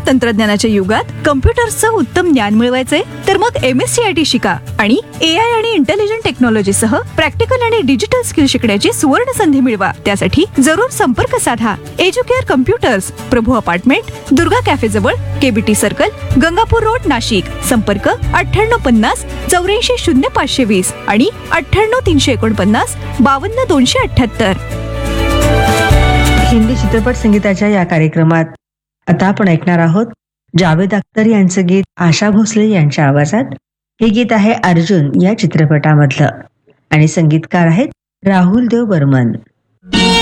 तंत्रज्ञानाच्या युगात कम्प्युटर्सचं उत्तम ज्ञान मिळवायचंय तर मग MSCIT शिका आणि AI आणि इंटेलिजंट टेक्नॉलॉजी सह प्रॅक्टिकल आणि डिजिटल स्किल शिकण्याची सुवर्ण संधी मिळवा. त्यासाठी जरूर संपर्क साधा. एज्युकेअर कम्प्युटर्स, प्रभू अपार्टमेंट, दुर्गा कॅफे जवळ, KBT circle, Gangapur road, Nashik. संपर्क 9850 84 0520 आणि 98 349 52 278. हिंदी चित्रपट संगीताच्या या कार्यक्रमात आता आपण ऐकणार आहोत जावेद अख्तर यांचं गीत आशा भोसले यांच्या आवाजात. हे गीत आहे अर्जुन या चित्रपटामधलं आणि संगीतकार आहेत राहुल देव बर्मन.